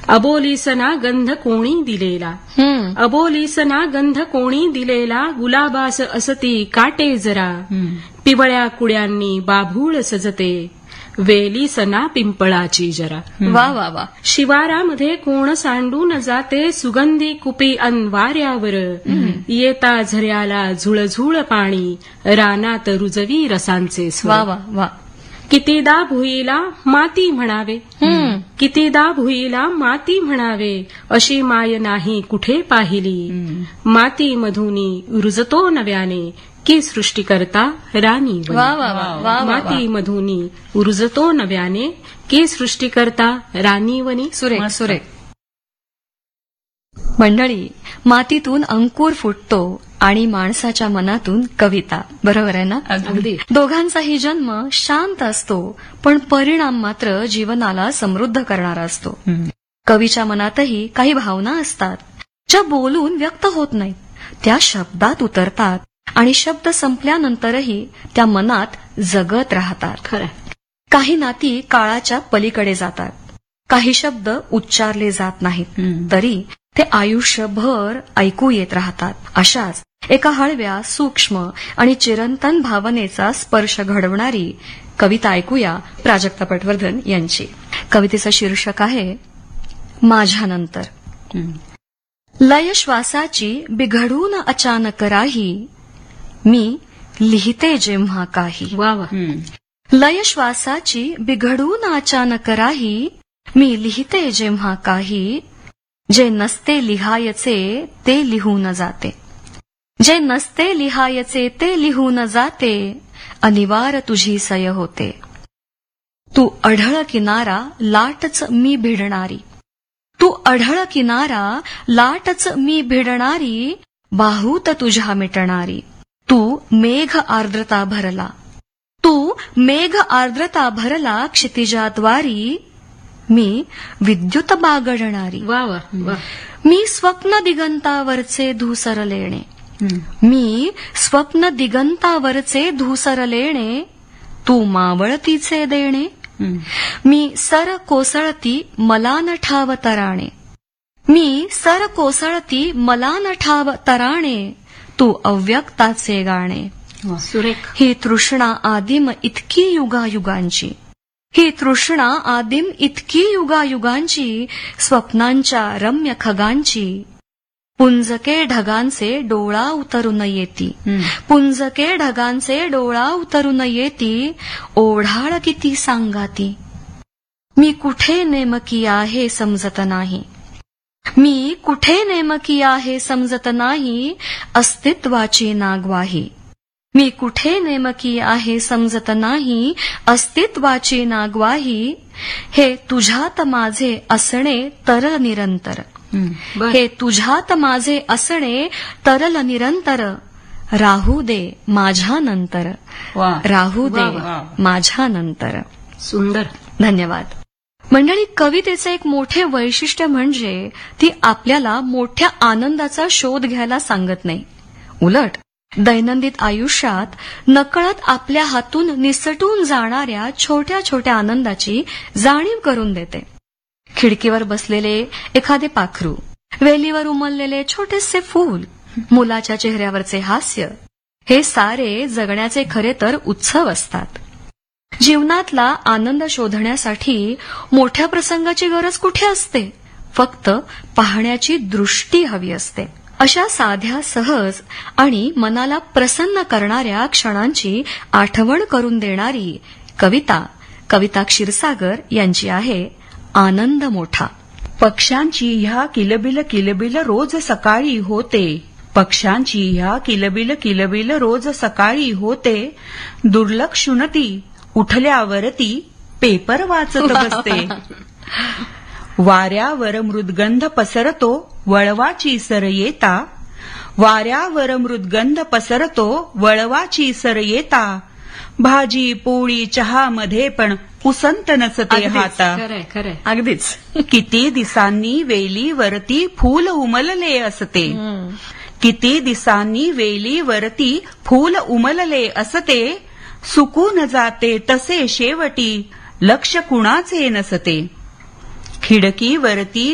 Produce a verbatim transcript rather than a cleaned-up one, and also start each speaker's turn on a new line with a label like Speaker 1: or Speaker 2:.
Speaker 1: अबोलीसना गंध कोणी दिलेला अबोलीसना गंध कोणी दिलेला गुलाबास असती काटे जरा पिवळ्या कुड्यांनी बाभूळ सजते वेलीसना पिंपळाची जरा.
Speaker 2: वा वा वा.
Speaker 1: शिवारामध्ये कोण सांडून जाते सुगंधी कुपी अनवाऱ्यावर येता झऱ्याला झुळझुळ पाणी रानात रुजवी रसांचे स्वर.
Speaker 2: वा वा वा.
Speaker 1: कितीदा भुईला माती म्हणावे कितीदा भुईला माती म्हणावे अशी माय नाही कुठे पाहिली माती मधुनी रुजतो नव्याने की सृष्टी करता राणी माती मधुनी रुजतो नव्याने की सृष्टी करता राणी वनी.
Speaker 2: सुरेख सुरेख. मंडळी, मातीतून अंकुर फुटतो आणि माणसाच्या मनातून कविता. बरोबर आहे ना?
Speaker 1: अगदी.
Speaker 2: दोघांचाही जन्म शांत असतो, पण परिणाम मात्र जीवनाला समृद्ध करणारा असतो. कवीच्या मनातही काही भावना असतात ज्या बोलून व्यक्त होत नाहीत, त्या शब्दात उतरतात आणि शब्द संपल्यानंतरही त्या मनात जगत राहतात.
Speaker 1: खरं.
Speaker 2: काही नाती काळाच्या पलीकडे जातात, काही शब्द उच्चारले जात नाहीत, तरी ते आयुष्यभर ऐकू येत राहतात. अशाच एका हळव्या, सूक्ष्म आणि चिरंतन भावनेचा स्पर्श घडवणारी कविता ऐकूया प्राजक्ता पटवर्धन यांची. कवितेचं शीर्षक आहे माझ्यानंतर. लय श्वासाची बिघडून अचानक राही मी लिहिते जेव्हा काही.
Speaker 1: वा वा.
Speaker 2: लय श्वासाची बिघडून अचानक राही मी लिहिते जेव्हा काही जे नसते लिहायचे ते लिहून जाते जे नसते लिहायचे ते लिहून जाते अनिवार्य तुझी सय होते. तू अढळ किनारा लाटच मी भिडणारी तू अढळ किनारा लाटच मी भिडणारी बाहूत तुझ्या मिटणारी. तू मेघ आर्द्रता भरला तू मेघ आर्द्रता भरला क्षितिजाद्वारी मी विद्युत बागडणारी.
Speaker 1: वा वा वा.
Speaker 2: मी स्वप्न दिगंतावरचे धूसर लेणे मी स्वप्न दिगंतावरचे धूसर लेणे तू मावळतीचे देणे. मी सर कोसळती मला न ठाव तराणे मी सर कोसळती मला न ठाव तराणे तू अव्यक्ताचे गाणे.
Speaker 1: सुरेख.
Speaker 2: ही तृष्णा आदिम इतकी युगायुगांची ही तृष्णा आदिम इतकी युगायुगांची स्वप्नांच्या रम्य खगांची पुंजके ढगांचे डोळा उतरून येती पुंजके ढगांचे डोळा उतरून येती ओढाळ किती सांगाती. मी कुठे नेमकी आहे समजत नाही मी कुठे नेमकी आहे समजत नाही अस्तित्वाची नागवाही. मी कुठे नेमकी आहे समजत नाही अस्तित्वाची नागवाही. हे तुझ्यात माझे असणे तरल निरंतर हे तुझ्यात माझे असणे तरल निरंतर राहू दे माझ्या नंतर राहू दे माझ्या नंतर.
Speaker 1: सुंदर.
Speaker 2: धन्यवाद. मंडळी, कवितेचे एक मोठे वैशिष्ट्य म्हणजे ती आपल्याला मोठ्या आनंदाचा शोध घ्यायला सांगत नाही. उलट दैनंदिन आयुष्यात नकळत आपल्या हातून निसटून जाणाऱ्या छोट्या छोट्या आनंदाची जाणीव करून देते. खिडकीवर बसलेले एखादे पाखरू, वेलीवर उमललेले छोटेसे फूल, मुलाच्या चेहऱ्यावरचे हास्य, हे सारे जगण्याचे खरे तर उत्सव असतात. जीवनातला आनंद शोधण्यासाठी मोठ्या प्रसंगाची गरज कुठे असते? फक्त पाहण्याची दृष्टी हवी असते. अशा साध्या, सहज आणि मनाला प्रसन्न करणाऱ्या क्षणांची आठवण करून देणारी कविता कविता क्षीरसागर यांची आहे आनंद मोठा.
Speaker 3: पक्ष्यांची ह्या किलबिल किलबिल रोज सकाळी होते पक्ष्यांची ह्या किलबिल किलबिल रोज सकाळी होते दुर्लक्षुनती उठल्यावरती पेपर वाचत बसते. वाऱ्यावर मृदगंध पसरतो वळवाची सर येता वाऱ्यावर मृदगंध पसरतो वळवाची सर येता भाजी पोळी चहा मध्ये पण उसंत नसते हाता.
Speaker 1: खरंय खरंय.
Speaker 2: अगदीच.
Speaker 3: किती दिसांनी वेलीवरती फूल उमलले असते किती दिसांनी वेलीवरती फूल उमलले असते सुकून जाते तसे शेवटी लक्ष कुणाचे नसते. खिडकीवरती